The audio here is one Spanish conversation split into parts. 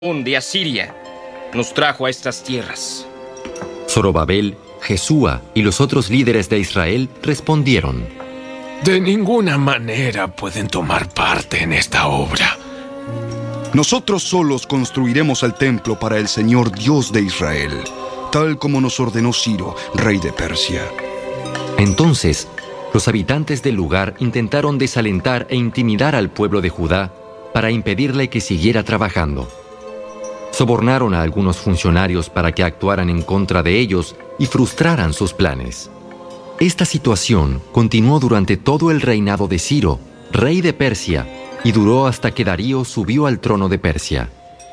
de Asiria nos trajo a estas tierras. Zorobabel, Jesúa y los otros líderes de Israel respondieron: De ninguna manera pueden tomar parte en esta obra. Nosotros solos construiremos el templo para el Señor Dios de Israel, tal como nos ordenó Ciro, rey de Persia. Entonces, los habitantes del lugar intentaron desalentar e intimidar al pueblo de Judá para impedirle que siguiera trabajando. Sobornaron a algunos funcionarios para que actuaran en contra de ellos y frustraran sus planes. Esta situación continuó durante todo el reinado de Ciro, rey de Persia, y duró hasta que Darío subió al trono de Persia.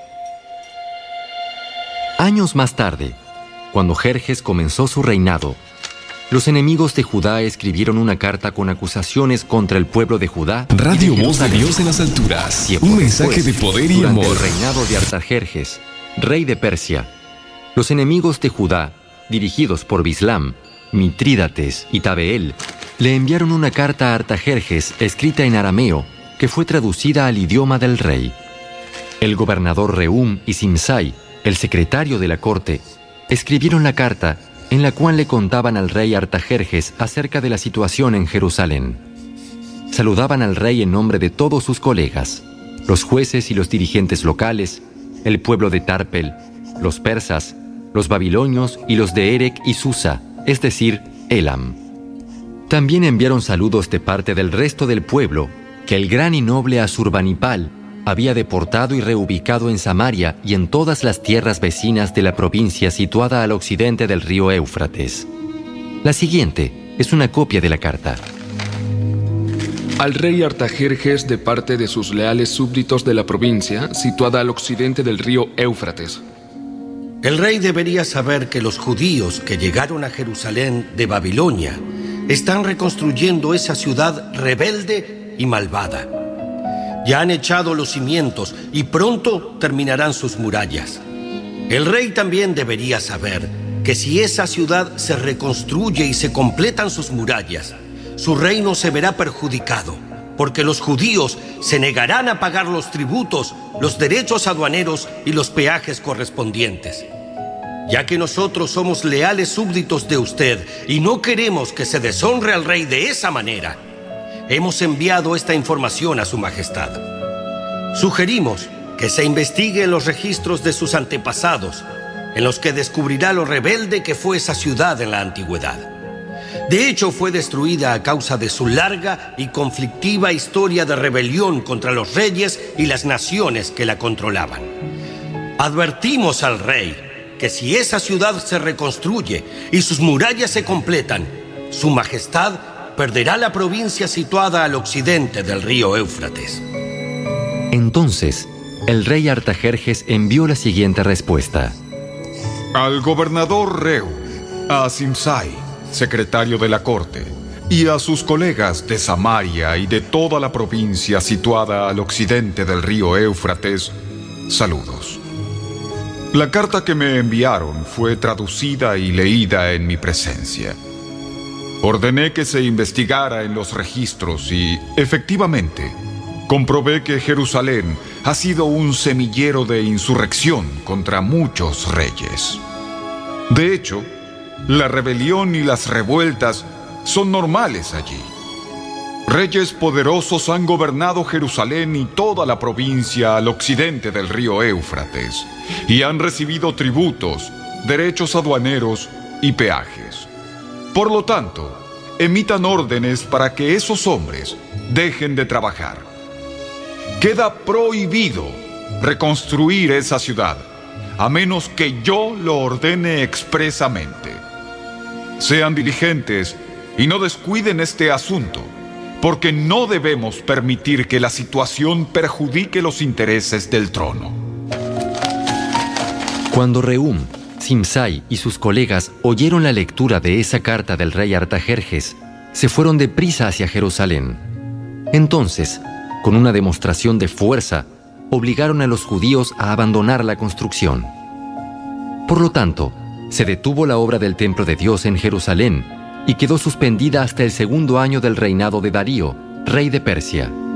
Años más tarde, cuando Jerjes comenzó su reinado, los enemigos de Judá escribieron una carta con acusaciones contra el pueblo de Judá. Radio Voz de Dios en las alturas. Un mensaje de poder y amor. Durante el reinado de Artajerjes, rey de Persia, los enemigos de Judá, dirigidos por Bislam, Mitrídates y Tabeel, le enviaron una carta a Artajerjes escrita en arameo que fue traducida al idioma del rey. El gobernador Rehum y Simsai, el secretario de la corte, escribieron la carta en la cual le contaban al rey Artajerjes acerca de la situación en Jerusalén. Saludaban al rey en nombre de todos sus colegas, los jueces y los dirigentes locales, el pueblo de Tarpel, los persas, los babilonios y los de Erec y Susa, es decir, Elam. También enviaron saludos de parte del resto del pueblo que el gran y noble Asurbanipal había deportado y reubicado en Samaria y en todas las tierras vecinas de la provincia situada al occidente del río Éufrates. La siguiente es una copia de la carta. Al rey Artajerjes de parte de sus leales súbditos de la provincia situada al occidente del río Éufrates. El rey debería saber que los judíos que llegaron a Jerusalén de Babilonia están reconstruyendo esa ciudad rebelde y malvada. Ya han echado los cimientos y pronto terminarán sus murallas. El rey también debería saber que si esa ciudad se reconstruye y se completan sus murallas, su reino se verá perjudicado, porque los judíos se negarán a pagar los tributos, los derechos aduaneros y los peajes correspondientes. Ya que nosotros somos leales súbditos de usted y no queremos que se deshonre al rey de esa manera, hemos enviado esta información a su majestad. Sugerimos que se investigue en los registros de sus antepasados, en los que descubrirá lo rebelde que fue esa ciudad en la antigüedad. De hecho, fue destruida a causa de su larga y conflictiva historia de rebelión contra los reyes y las naciones que la controlaban. Advertimos al rey que si esa ciudad se reconstruye y sus murallas se completan, su majestad perderá la provincia situada al occidente del río Éufrates. Entonces, el rey Artajerjes envió la siguiente respuesta. Al gobernador Rehum, a Simsai, secretario de la corte, y a sus colegas de Samaria y de toda la provincia situada al occidente del río Éufrates, saludos. La carta que me enviaron fue traducida y leída en mi presencia. Ordené que se investigara en los registros y, efectivamente, comprobé que Jerusalén ha sido un semillero de insurrección contra muchos reyes. De hecho, la rebelión y las revueltas son normales allí. Reyes poderosos han gobernado Jerusalén y toda la provincia al occidente del río Éufrates y han recibido tributos, derechos aduaneros y peajes. Por lo tanto, emitan órdenes para que esos hombres dejen de trabajar. Queda prohibido reconstruir esa ciudad, a menos que yo lo ordene expresamente. Sean diligentes y no descuiden este asunto, porque no debemos permitir que la situación perjudique los intereses del trono. Cuando Rehum, Simsai y sus colegas oyeron la lectura de esa carta del rey Artajerjes, se fueron deprisa hacia Jerusalén. Entonces, con una demostración de fuerza, obligaron a los judíos a abandonar la construcción. Por lo tanto, se detuvo la obra del templo de Dios en Jerusalén y quedó suspendida hasta el segundo año del reinado de Darío, rey de Persia.